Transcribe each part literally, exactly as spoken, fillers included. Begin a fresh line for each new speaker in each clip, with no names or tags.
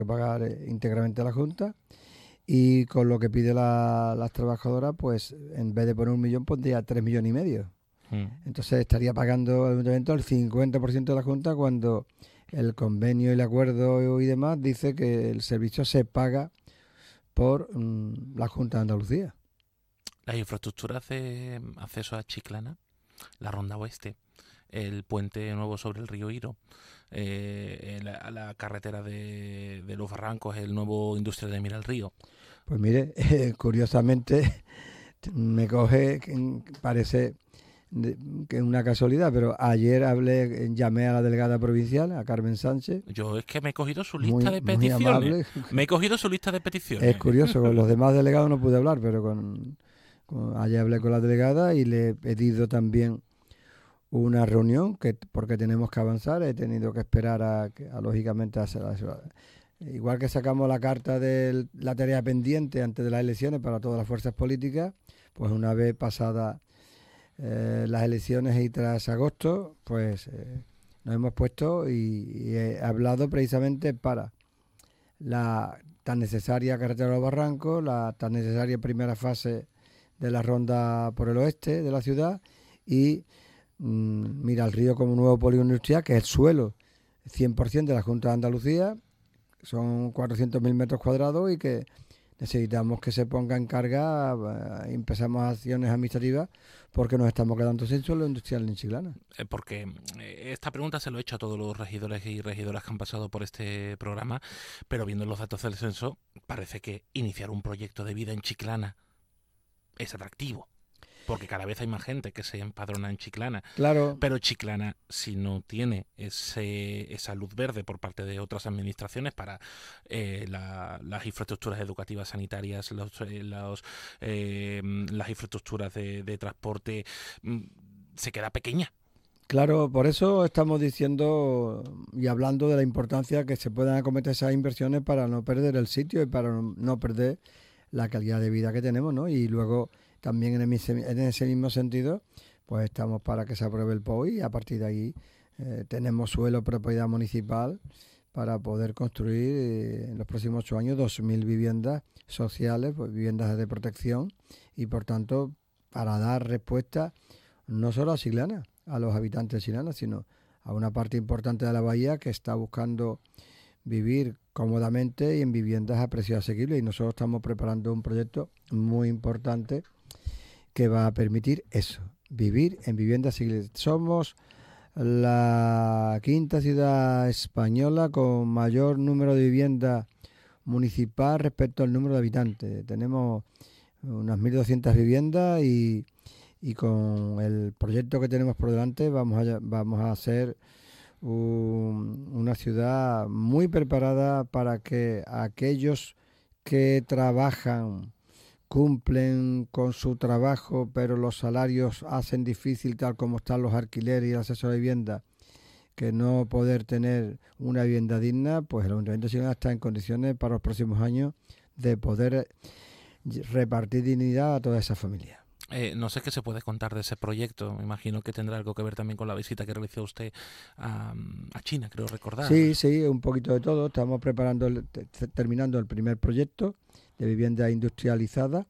que pagar eh, íntegramente a la Junta. Y con lo que pide la, las trabajadoras, pues en vez de poner un millón, pondría tres millones y medio.
Mm.
Entonces estaría pagando el ayuntamiento el cincuenta por ciento de la Junta cuando el convenio y el acuerdo y demás dice que el servicio se paga por mm, la Junta de Andalucía.
Las infraestructuras de acceso a Chiclana, la Ronda Oeste, el puente nuevo sobre el río Iro, eh, la, la carretera de, de los Barrancos, el nuevo industrial de Mira el Río.
Pues mire, eh, curiosamente me coge, que parece de- que es una casualidad, pero ayer hablé, llamé a la delegada provincial, a Carmen Sánchez,
Yo es que me he cogido su lista
muy,
de
muy
peticiones.
amable.
Me he cogido su lista de
Es
peticiones.
curioso, con los demás delegados no pude hablar, pero con, con- ayer hablé con la delegada y le he pedido también una reunión que porque tenemos que avanzar. He tenido que esperar a, que- a, lógicamente a, hacer- a- igual que sacamos la carta de la tarea pendiente antes de las elecciones para todas las fuerzas políticas, pues una vez pasadas eh, las elecciones y tras agosto, pues eh, nos hemos puesto y, y he hablado precisamente para la tan necesaria carretera de los Barrancos, la tan necesaria primera fase de la ronda por el oeste de la ciudad y mmm, mira el río como nuevo polígono industrial, que es el suelo cien por ciento de la Junta de Andalucía, son cuatrocientos mil metros cuadrados y que necesitamos que se ponga en carga eh, y empezamos acciones administrativas porque nos estamos quedando sin suelo industrial en Chiclana.
Eh, porque eh, esta pregunta se lo he hecho a todos los regidores y regidoras que han pasado por este programa, pero viendo los datos del censo, parece que iniciar un proyecto de vida en Chiclana es atractivo. Porque cada vez hay más gente que se empadrona en Chiclana.
Claro,
Pero Chiclana, si no tiene ese, esa luz verde por parte de otras administraciones para eh, la, las infraestructuras educativas, sanitarias, los, eh, los, eh, las infraestructuras de, de transporte, mm, se queda pequeña.
claro, por eso estamos diciendo y hablando de la importancia que se puedan acometer esas inversiones para no perder el sitio y para no, no perder la calidad de vida que tenemos, ¿no? Y luego también en ese, en ese mismo sentido, pues estamos para que se apruebe el P O I y a partir de ahí eh, tenemos suelo propiedad municipal para poder construir eh, en los próximos ocho años dos mil viviendas sociales, pues viviendas de protección y por tanto para dar respuesta no solo a Chiclana, a los habitantes de Chiclana, sino a una parte importante de la bahía que está buscando vivir cómodamente y en viviendas a precios asequibles y nosotros estamos preparando un proyecto muy importante que va a permitir eso, vivir en viviendas asequibles. Somos la quinta ciudad española con mayor número de viviendas municipal respecto al número de habitantes. Tenemos unas mil doscientas viviendas y, y con el proyecto que tenemos por delante vamos a, vamos a hacer un, una ciudad muy preparada para que aquellos que trabajan cumplen con su trabajo, pero los salarios hacen difícil, tal como están los alquileres y el acceso a vivienda, que no poder tener una vivienda digna, pues el Ayuntamiento de Chiclana está en condiciones para los próximos años de poder repartir dignidad a toda esa familia.
Eh, no sé qué se puede contar de ese proyecto. Me imagino que tendrá algo que ver también con la visita que realizó usted a, a China, creo recordar.
Sí, sí, un poquito de todo. Estamos preparando, el, terminando el primer proyecto de vivienda industrializada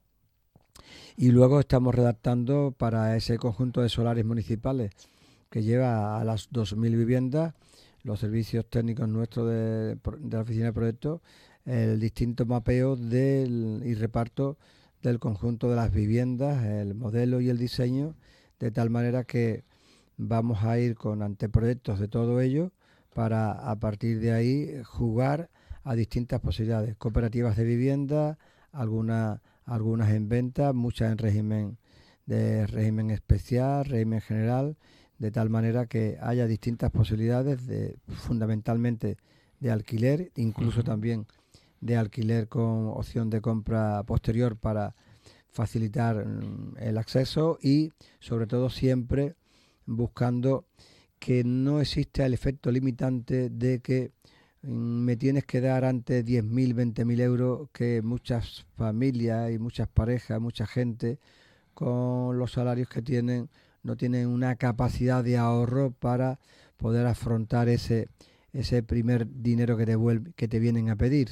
y luego estamos redactando para ese conjunto de solares municipales que lleva a las dos mil viviendas, los servicios técnicos nuestros de, de la oficina de proyectos, el distinto mapeo del, y reparto del conjunto de las viviendas, el modelo y el diseño, de tal manera que vamos a ir con anteproyectos de todo ello para a partir de ahí jugar a distintas posibilidades, cooperativas de vivienda, algunas algunas en venta, muchas en régimen de régimen especial, régimen general, de tal manera que haya distintas posibilidades de fundamentalmente de alquiler, incluso uh-huh. también de alquiler con opción de compra posterior para facilitar el acceso y sobre todo siempre buscando que no exista el efecto limitante de que me tienes que dar antes diez mil, veinte mil euros, que muchas familias y muchas parejas, mucha gente con los salarios que tienen no tienen una capacidad de ahorro para poder afrontar ese ese primer dinero que te vuelve, que te vienen a pedir.